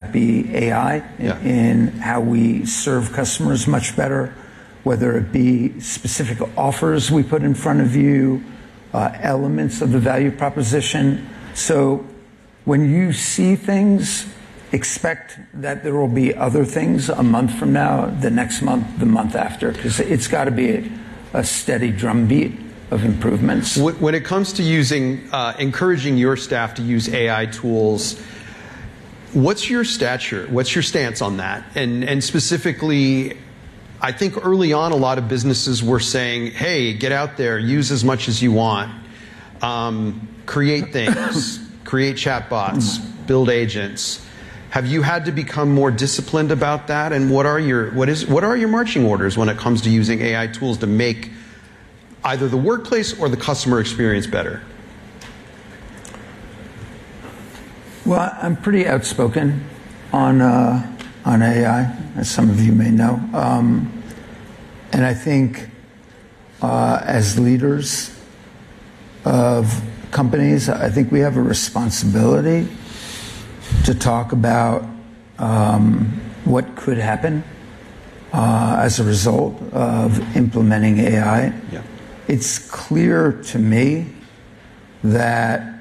that be AI in how we serve customers much better, whether it be specific offers we put in front of you, elements of the value proposition. So when you see things, expect that there will be other things a month from now, the next month, the month after, because it's got to be a steady drumbeat of improvements. When it comes to encouraging your staff to use AI tools, what's your stature? What's your stance on that? And specifically, I think early on, a lot of businesses were saying, hey, get out there, use as much as you want, create things, create chatbots, build agents. Have you had to become more disciplined about that? And what are your marching orders when it comes to using AI tools to make either the workplace or the customer experience better? Well, I'm pretty outspoken on AI, as some of you may know. And I think as leaders of companies, I think we have a responsibility to talk about what could happen as a result of implementing AI. Yeah. It's clear to me that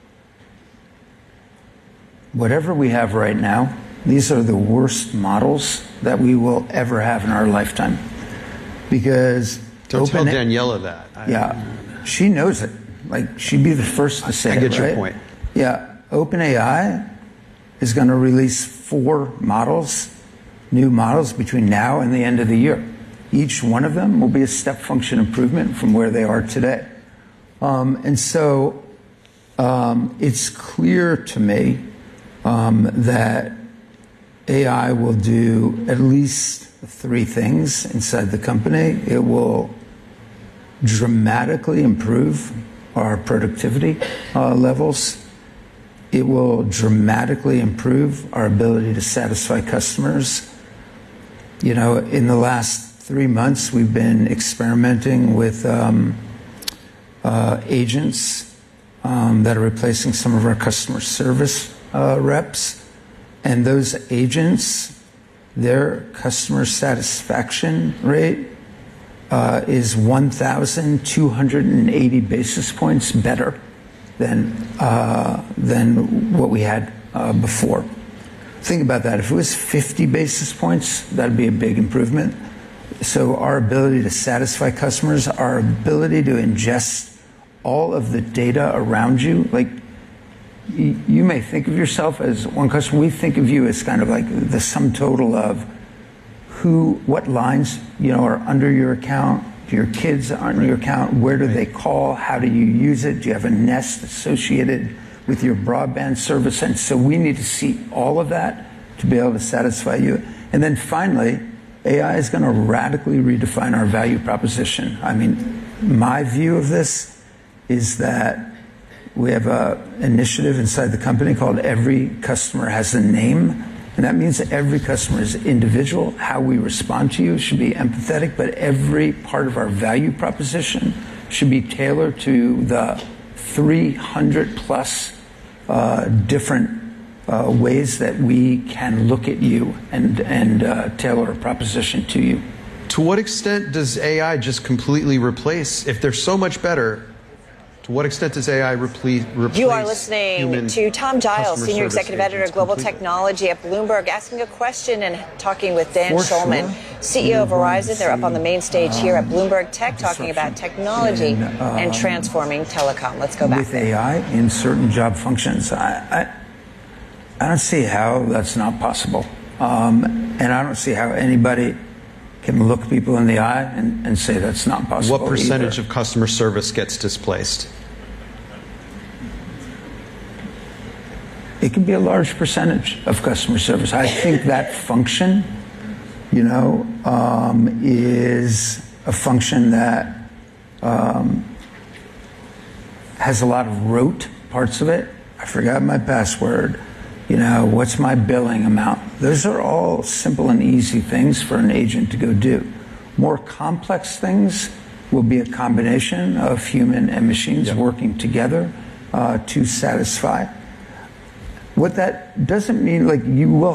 whatever we have right now, these are the worst models that we will ever have in our lifetime. Because don't tell Daniela that. She knows it. Like, she'd be the first to say it, I get your right? point. Yeah, OpenAI is going to release 4 models, new models, between now and the end of the year. Each one of them will be a step function improvement from where they are today. And so it's clear to me that AI will do at least 3 things inside the company. It will dramatically improve our productivity levels. It will dramatically improve our ability to satisfy customers. You know, in the last 3 months, we've been experimenting with agents that are replacing some of our customer service reps. And those agents, their customer satisfaction rate is 1,280 basis points better than what we had before. Think about that. If it was 50 basis points, that'd be a big improvement. So our ability to satisfy customers, our ability to ingest all of the data around you, like, you may think of yourself as one customer. We think of you as kind of like the sum total of what lines, are under your account. Do your kids on your account? Where do they call? How do you use it? Do you have a Nest associated with your broadband service? And so we need to see all of that to be able to satisfy you. And then finally, AI is going to radically redefine our value proposition. I mean, my view of this is that we have an initiative inside the company called Every Customer Has a Name. And that means that every customer is individual. How we respond to you should be empathetic, but every part of our value proposition should be tailored to the 300 plus different ways that we can look at you and tailor a proposition to you. To what extent does AI just completely replace, if they're so much better, to what extent does AI replace You are listening to Tom Giles, Senior Executive Editor of Global Technology at Bloomberg, asking a question and talking with Dan Schulman, CEO of Verizon. They're up on the main stage here at Bloomberg Tech, talking about technology and transforming telecom. Let's go back with AI in certain job functions. I don't see how that's not possible. And I don't see how anybody can look people in the eye and say that's not possible. What percentage of customer service gets displaced? It can be a large percentage of customer service. I think that function, is a function that has a lot of rote parts of it. I forgot my password. What's my billing amount? Those are all simple and easy things for an agent to go do. More complex things will be a combination of human and machines working together to satisfy. What that doesn't mean, like, you will